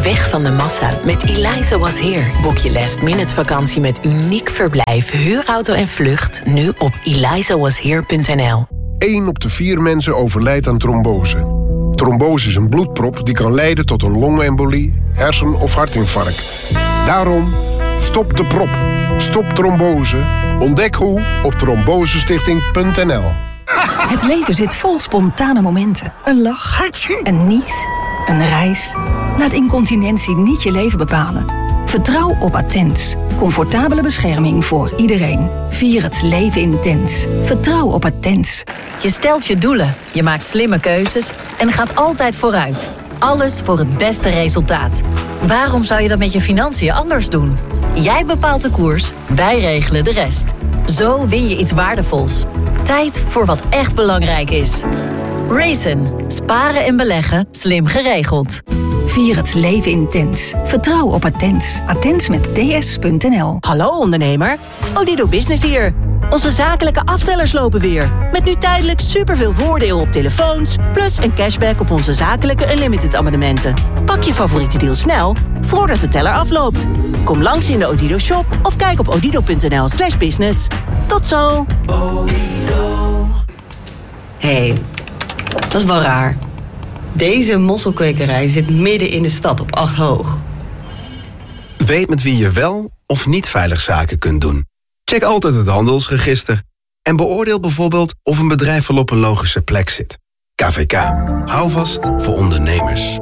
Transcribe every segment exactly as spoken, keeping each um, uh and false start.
Weg van de massa met Eliza Was Here. Boek je last minute vakantie met uniek verblijf, huurauto en vlucht nu op eliza was here punt n l. één op de vier mensen overlijdt aan trombose. Trombose is een bloedprop die kan leiden tot een longembolie, hersen- of hartinfarct. Daarom, stop de prop. Stop trombose. Ontdek hoe op trombosestichting punt n l. Het leven zit vol spontane momenten. Een lach, een nies, een reis. Laat incontinentie niet je leven bepalen. Vertrouw op Attens. Comfortabele bescherming voor iedereen. Vier het leven intens. Vertrouw op Attens. Je stelt je doelen, je maakt slimme keuzes en gaat altijd vooruit. Alles voor het beste resultaat. Waarom zou je dat met je financiën anders doen? Jij bepaalt de koers, wij regelen de rest. Zo win je iets waardevols. Tijd voor wat echt belangrijk is. Raisin. Sparen en beleggen. Slim geregeld. Vier het leven intens. Vertrouw op Attens. Attens met ds punt n l. Hallo ondernemer. Odido Business hier. Onze zakelijke aftellers lopen weer. Met nu tijdelijk superveel voordeel op telefoons... plus een cashback op onze zakelijke Unlimited abonnementen. Pak je favoriete deal snel, voordat de teller afloopt. Kom langs in de Odido shop of kijk op odido punt n l slash business. Tot zo! Hé, hey, dat is wel raar. Deze mosselkwekerij zit midden in de stad op acht hoog. Weet met wie je wel of niet veilig zaken kunt doen. Check altijd het handelsregister. En beoordeel bijvoorbeeld of een bedrijf wel op een logische plek zit. K V K. Hou vast voor ondernemers.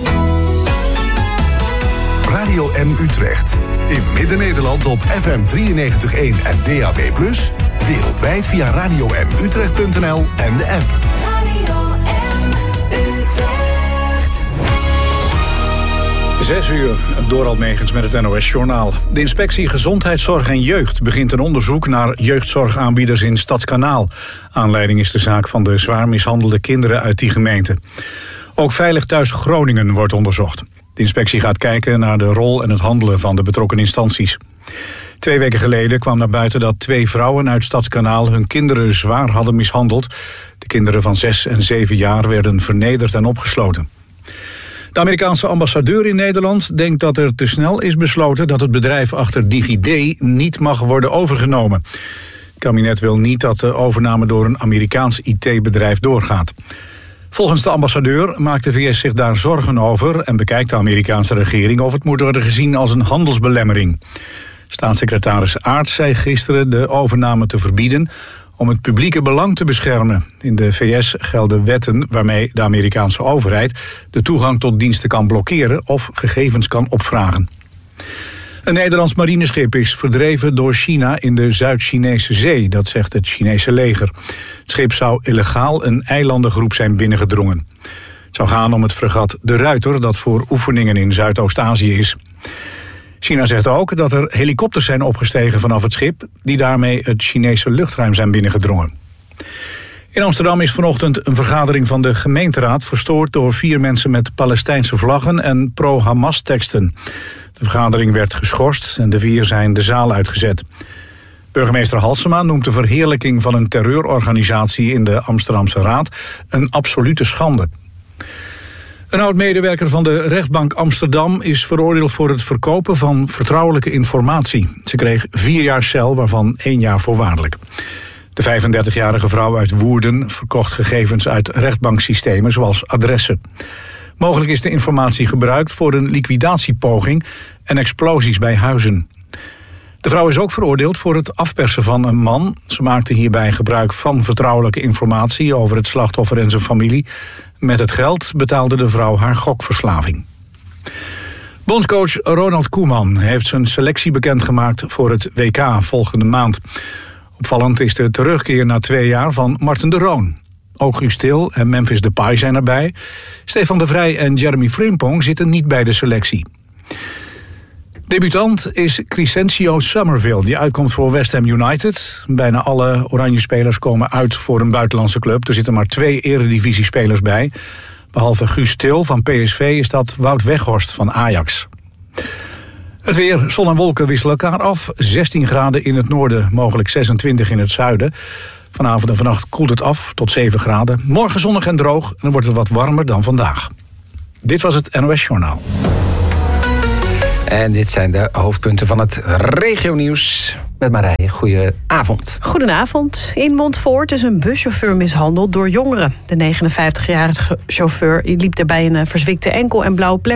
Radio M Utrecht. In Midden-Nederland op F M drieënnegentig komma één en D A B plus. Wereldwijd via radio m utrecht punt n l en de app. Radio M Utrecht. Zes uur, Dorald Megens met het N O S-journaal. De inspectie Gezondheidszorg en Jeugd begint een onderzoek naar jeugdzorgaanbieders in Stadskanaal. Aanleiding is de zaak van de zwaar mishandelde kinderen uit die gemeente. Ook Veilig Thuis Groningen wordt onderzocht. De inspectie gaat kijken naar de rol en het handelen van de betrokken instanties. Twee weken geleden kwam naar buiten dat twee vrouwen uit Stadskanaal hun kinderen zwaar hadden mishandeld. De kinderen van zes en zeven jaar werden vernederd en opgesloten. De Amerikaanse ambassadeur in Nederland denkt dat er te snel is besloten dat het bedrijf achter DigiD niet mag worden overgenomen. Het kabinet wil niet dat de overname door een Amerikaans I T-bedrijf doorgaat. Volgens de ambassadeur maakt de V S zich daar zorgen over en bekijkt de Amerikaanse regering of het moet worden gezien als een handelsbelemmering. Staatssecretaris Aerts zei gisteren de overname te verbieden om het publieke belang te beschermen. In de V S gelden wetten waarmee de Amerikaanse overheid de toegang tot diensten kan blokkeren of gegevens kan opvragen. Een Nederlands marineschip is verdreven door China in de Zuid-Chinese zee, dat zegt het Chinese leger. Het schip zou illegaal een eilandengroep zijn binnengedrongen. Het zou gaan om het fregat De Ruiter, dat voor oefeningen in Zuidoost-Azië is. China zegt ook dat er helikopters zijn opgestegen vanaf het schip, die daarmee het Chinese luchtruim zijn binnengedrongen. In Amsterdam is vanochtend een vergadering van de gemeenteraad verstoord door vier mensen met Palestijnse vlaggen en pro-Hamas teksten. De vergadering werd geschorst en de vier zijn de zaal uitgezet. Burgemeester Halsema noemt de verheerlijking van een terreurorganisatie in de Amsterdamse Raad een absolute schande. Een oud-medewerker van de rechtbank Amsterdam is veroordeeld voor het verkopen van vertrouwelijke informatie. Ze kreeg vier jaar cel, waarvan één jaar voorwaardelijk. De vijfendertigjarige vrouw uit Woerden verkocht gegevens uit rechtbanksystemen zoals adressen. Mogelijk is de informatie gebruikt voor een liquidatiepoging en explosies bij huizen. De vrouw is ook veroordeeld voor het afpersen van een man. Ze maakte hierbij gebruik van vertrouwelijke informatie over het slachtoffer en zijn familie. Met het geld betaalde de vrouw haar gokverslaving. Bondscoach Ronald Koeman heeft zijn selectie bekendgemaakt voor het W K volgende maand. Opvallend is de terugkeer na twee jaar van Marten de Roon. Ook Guus Til en Memphis Depay zijn erbij. Stefan de Vrij en Jeremy Frimpong zitten niet bij de selectie. Debutant is Crescencio Summerville, die uitkomt voor West Ham United. Bijna alle oranje spelers komen uit voor een buitenlandse club. Er zitten maar twee eredivisiespelers bij. Behalve Guus Til van P S V is dat Wout Weghorst van Ajax. Het weer, zon en wolken wisselen elkaar af. zestien graden in het noorden, mogelijk zesentwintig in het zuiden. Vanavond en vannacht koelt het af tot zeven graden. Morgen zonnig en droog en dan wordt het wat warmer dan vandaag. Dit was het N O S Journaal. En dit zijn de hoofdpunten van het regionieuws. Met Marije, goedenavond. Goedenavond. In Montfoort is een buschauffeur mishandeld door jongeren. De negenenvijftigjarige chauffeur liep er bij een verzwikte enkel en blauwe plek